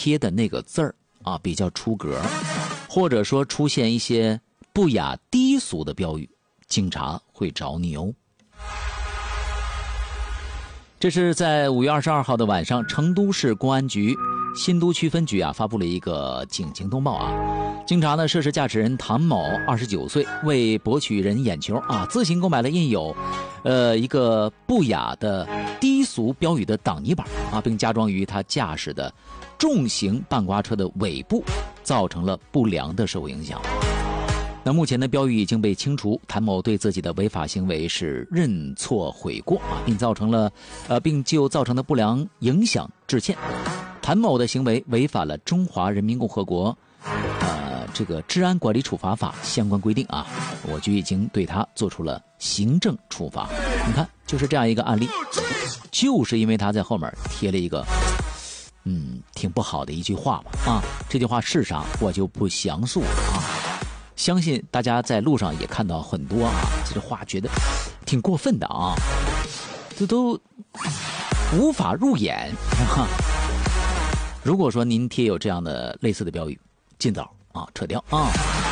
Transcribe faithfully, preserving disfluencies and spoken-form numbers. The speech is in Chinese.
贴的那个字儿啊比较出格，或者说出现一些不雅低俗的标语，警察会找你哦。这是在五月二十二号的晚上，成都市公安局新都区分局啊发布了一个警情通报啊。经查呢，涉事驾驶人谭某二十九岁，为博取人眼球啊，自行购买了印有呃一个不雅的低俗标语的挡泥板啊，并加装于他驾驶的重型半挂车的尾部，造成了不良的社会影响。那目前的标语已经被清除，谭某对自己的违法行为是认错悔过啊，并造成了呃，并就造成的不良影响致歉。谭某的行为违反了《中华人民共和国呃这个治安管理处罚法》相关规定啊，我局已经对他做出了行政处罚。你看，就是这样一个案例，就是因为他在后面贴了一个嗯挺不好的一句话嘛啊，这句话是啥我就不详述了啊。相信大家在路上也看到很多啊，这话觉得挺过分的啊，这都无法入眼啊。如果说您贴有这样的类似的标语，尽早啊撤掉啊。